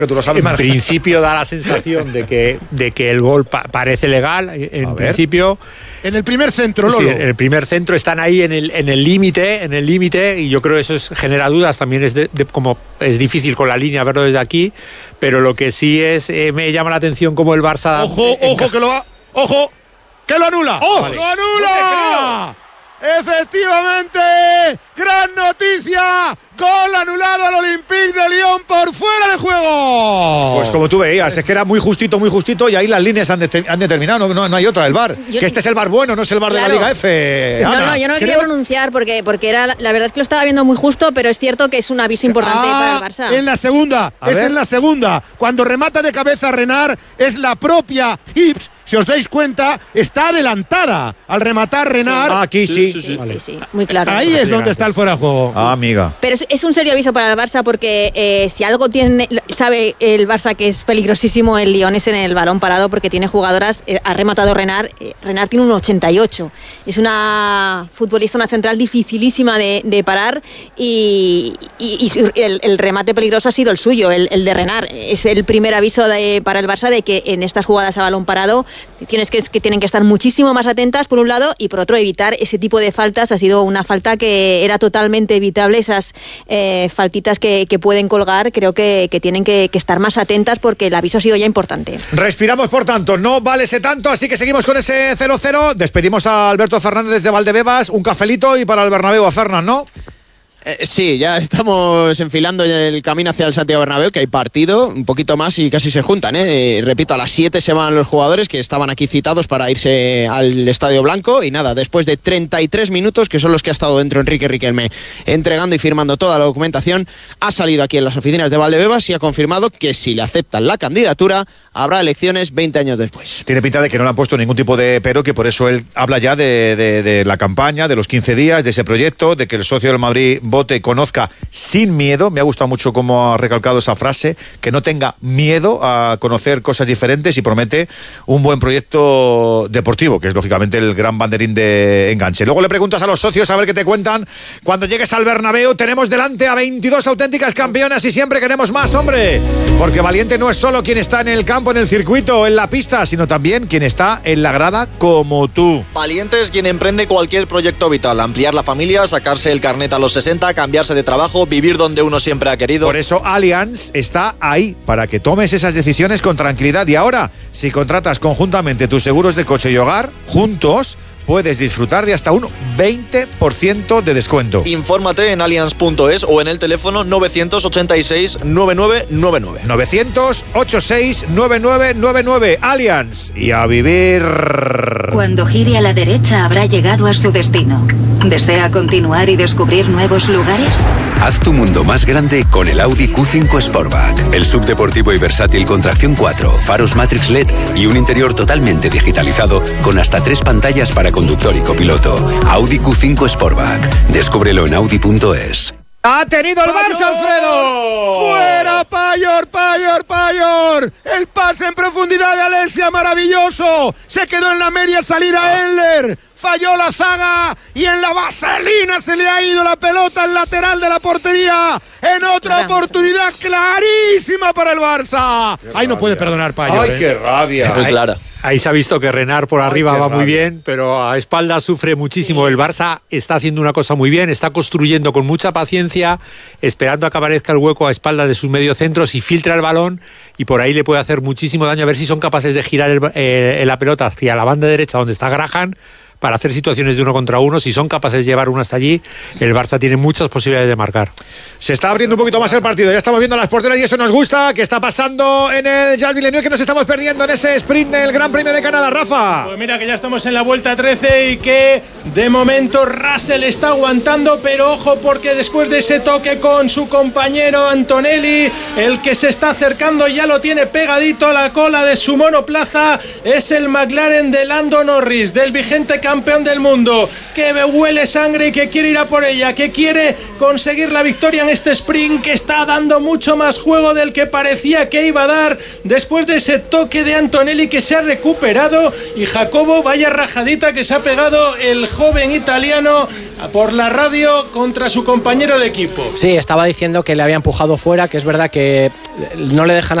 Tú lo sabes, en principio da la sensación de que el gol parece legal. En principio, en el primer centro, Lolo. Sí, en el primer centro están ahí en el límite, y yo creo que eso genera dudas. También como es difícil con la línea verlo desde aquí, pero lo que sí me llama la atención como el Barça. ¡Ojo! ¡Que lo anula! Vale. ¡Lo anula! ¡Efectivamente! ¡Gran noticia! ¡Gol anulado al Olympique de Lyon por fuera de juego! Pues como tú veías, es que era muy justito y ahí las líneas han determinado, no hay otra, el VAR. Que este es el VAR bueno, no es el VAR de la Liga F. No, yo no quería pronunciar porque era la verdad es que lo estaba viendo muy justo, pero es cierto que es un aviso importante para el Barça. En la segunda, cuando remata de cabeza Renard, es la propia Hips. Si os dais cuenta, está adelantada al rematar Renard. Aquí sí. Sí, muy claro. Ahí es donde está el fuera de juego. Amiga. Pero es un serio aviso para el Barça porque si algo sabe el Barça que es peligrosísimo el Lyon es en el balón parado porque tiene jugadoras, ha rematado Renard tiene un 88. Es una futbolista, una central dificilísima de parar y el remate peligroso ha sido el suyo, el de Renard. Es el primer aviso para el Barça de que en estas jugadas a balón parado tienen que estar muchísimo más atentas por un lado y por otro evitar ese tipo de faltas. Ha sido una falta que era totalmente evitable, esas faltitas que pueden colgar. Creo que tienen que estar más atentas porque el aviso ha sido ya importante. Respiramos, por tanto, no vale ese tanto, así que seguimos con ese 0-0. Despedimos a Alberto Fernández desde Valdebebas, un cafelito y para el Bernabéu a Fernan, ¿no? Sí, ya estamos enfilando el camino hacia el Santiago Bernabéu, que hay partido, un poquito más y casi se juntan, repito, a las 7 se van los jugadores que estaban aquí citados para irse al Estadio Blanco y nada, después de 33 minutos, que son los que ha estado dentro Enrique Riquelme entregando y firmando toda la documentación, ha salido aquí en las oficinas de Valdebebas y ha confirmado que si le aceptan la candidatura habrá elecciones 20 años después. Tiene pinta de que no le han puesto ningún tipo de pero, que por eso él habla ya de la campaña, de los 15 días, de ese proyecto, de que el socio del Madrid vote y conozca sin miedo. Me ha gustado mucho cómo ha recalcado esa frase, que no tenga miedo a conocer cosas diferentes, y promete un buen proyecto deportivo, que es lógicamente el gran banderín de enganche. Luego le preguntas a los socios a ver qué te cuentan. Cuando llegues al Bernabéu tenemos delante a 22 auténticas campeonas y siempre queremos más, hombre, porque valiente no es solo quien está en el campo, en el circuito, en la pista, sino también quien está en la grada como tú. Valiente es quien emprende cualquier proyecto vital, ampliar la familia, sacarse el carnet a los 60, cambiarse de trabajo, vivir donde uno siempre ha querido. Por eso Allianz está ahí, para que tomes esas decisiones con tranquilidad. Y ahora, si contratas conjuntamente tus seguros de coche y hogar, juntos puedes disfrutar de hasta un 20% de descuento. Infórmate en allianz.es o en el teléfono 986-9999. 986-9999. Allianz. Y a vivir. Cuando gire a la derecha habrá llegado a su destino. ¿Desea continuar y descubrir nuevos lugares? Haz tu mundo más grande con el Audi Q5 Sportback. El subdeportivo y versátil con tracción 4, faros Matrix LED y un interior totalmente digitalizado con hasta 3 pantallas para conductor y copiloto. Audi Q5 Sportback. Descúbrelo en audi.es. ¡Ha tenido el Barça, Alfredo! ¡Fuera, Payor! El pase en profundidad de Alessia, maravilloso. Se quedó en la media salida Enler. Falló la zaga y en la vaselina se le ha ido la pelota al lateral de la portería. En otra oportunidad clarísima para el Barça. Ahí no puede perdonar Payor. ¡Ay, qué rabia! Muy clara. Ahí se ha visto que Renard por arriba va muy bien, pero a espaldas sufre muchísimo. El Barça está haciendo una cosa muy bien, está construyendo con mucha paciencia, esperando a que aparezca el hueco a espaldas de sus mediocentros y filtra el balón, y por ahí le puede hacer muchísimo daño. A ver si son capaces de girar la pelota hacia la banda derecha donde está Graham, para hacer situaciones de 1 contra 1. Si son capaces de llevar uno hasta allí, el Barça tiene muchas posibilidades de marcar. Se está abriendo un poquito más el partido, ya estamos viendo las porteras y eso nos gusta. ¿Qué está pasando en el Charles Villeneuve, que nos estamos perdiendo en ese sprint del Gran Premio de Canadá, Rafa? Pues mira que ya estamos en la vuelta 13 y que de momento Russell está aguantando, pero ojo, porque después de ese toque con su compañero Antonelli, el que se está acercando ya lo tiene pegadito a la cola de su monoplaza, es el McLaren de Lando Norris, del vigente campeón del mundo, que huele sangre y que quiere ir a por ella, que quiere conseguir la victoria en este sprint, que está dando mucho más juego del que parecía que iba a dar después de ese toque de Antonelli, que se ha recuperado. Y Jacobo, vaya rajadita que se ha pegado el joven italiano por la radio contra su compañero de equipo. Sí, estaba diciendo que le había empujado fuera, que es verdad que no le dejan